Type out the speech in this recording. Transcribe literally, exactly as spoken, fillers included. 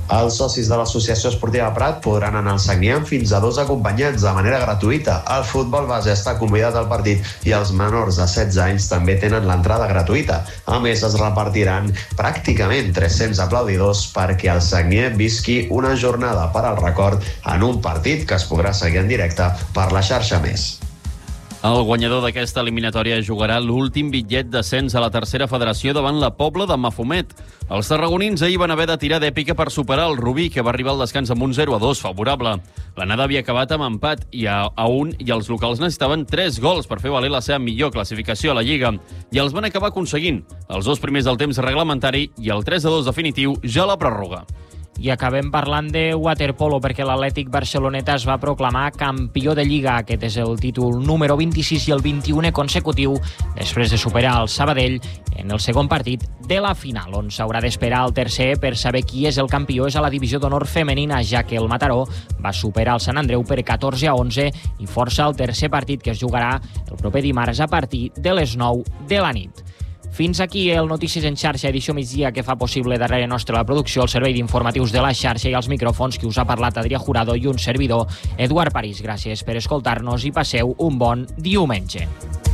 Els socis de l'Associació Esportiva Prat podran anar al Sagnià fins a dos acompanyats de manera gratuïta. El futbol base està convidat al partit i els menors de setze anys també tenen l'entrada gratuïta. A més, es repartiran pràcticament tres-cents aplaudidors perquè el Sagnià visqui una jornada per al record en un partit que es podrà seguir en directe per la xarxa Més. El guanyador d'aquesta eliminatòria jugarà l'últim bitllet d'ascens a la tercera federació davant la Pobla de Mafumet. Els tarragonins ahir van haver de tirar d'èpica per superar el Rubí, que va arribar al descans amb un zero a dos favorable. L'anada havia acabat amb empat i a, a un i els locals necessitaven tres gols per fer valer la seva millor classificació a la Lliga. I els van acabar aconseguint. Els dos primers del temps reglamentari i el tres a dos definitiu ja a la pròrroga. I acabem parlant de waterpolo perquè l'Atlètic Barceloneta es va proclamar campió de Lliga. Aquest és el títol número vint-i-sis i el vint-i-unè consecutiu després de superar el Sabadell en el segon partit de la final, on s'haurà d'esperar el tercer per saber qui és el campió. És a la divisió d'honor femenina, ja que el Mataró va superar el Sant Andreu per catorze a onze i força el tercer partit, que es jugarà el proper dimarts a partir de les nou de la nit. Fins aquí el Notícies en xarxa, edició migdia, que fa possible darrere nostre la producció, el servei d'informatius de la xarxa i els micròfons, qui us ha parlat Adrià Jurado i un servidor, Eduard París. Gràcies per escoltar-nos i passeu un bon diumenge.